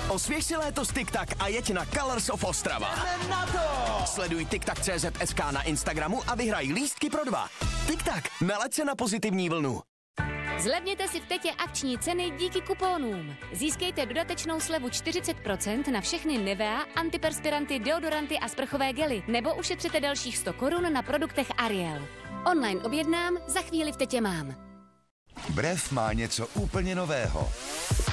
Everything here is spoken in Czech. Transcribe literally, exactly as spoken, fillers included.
Osvěž si léto s TikTak a jeď na Colors of Ostrava. Jdeme na to! Sleduj TikTak tečka cé zet es ká na Instagramu a vyhraj lístky pro dva. TikTak, nalaď se na pozitivní vlnu. Zlevněte si v Tetě akční ceny díky kupónům. Získejte dodatečnou slevu čtyřicet procent na všechny Nivea, antiperspiranty, deodoranty a sprchové gely, nebo ušetřete dalších sto korun na produktech Ariel. Online objednám, za chvíli v Tetě mám. Brev má něco úplně nového.